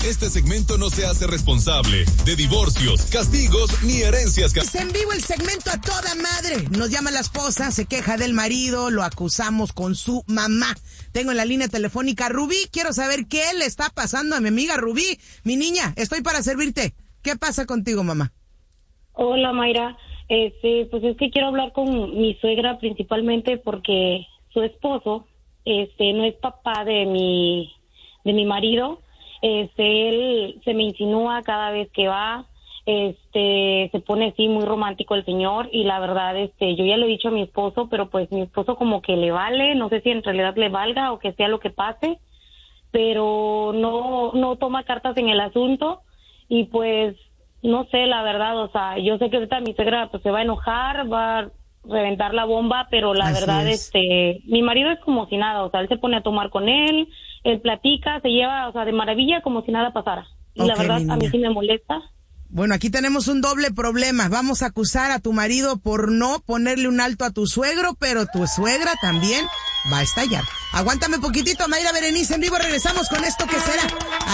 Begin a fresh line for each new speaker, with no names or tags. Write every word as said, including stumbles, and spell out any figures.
Este segmento no se hace responsable de divorcios, castigos ni herencias.
Es en vivo el segmento a toda madre. Nos llama la esposa, se queja del marido, lo acusamos con su mamá. Tengo en la línea telefónica a Rubí. Quiero saber qué le está pasando a mi amiga Rubí. Mi niña, estoy para servirte. ¿Qué pasa contigo, mamá?
Hola, Mayra. Este, pues es que quiero hablar con mi suegra principalmente porque su esposo, este, no es papá de mi, de mi marido. Este, él se me insinúa cada vez que va, este, se pone así muy romántico el señor y la verdad, este, yo ya le he dicho a mi esposo, pero pues mi esposo como que le vale, no sé si en realidad le valga o que sea lo que pase, pero no, no toma cartas en el asunto y pues no sé, la verdad, o sea, yo sé que ahorita mi suegra pues se va a enojar, va a reventar la bomba, pero la
Así
verdad,
es.
este, mi marido es como si nada, o sea, él se pone a tomar con él, él platica, se lleva, o sea, de maravilla como si nada pasara. Y la
Ok,
verdad,
mi
a mí
niña.
sí me molesta.
Bueno, aquí tenemos un doble problema. Vamos a acusar a tu marido por no ponerle un alto a tu suegro, pero tu suegra también va a estallar. Aguántame poquitito, Mayra Berenice en vivo. Regresamos con esto que será.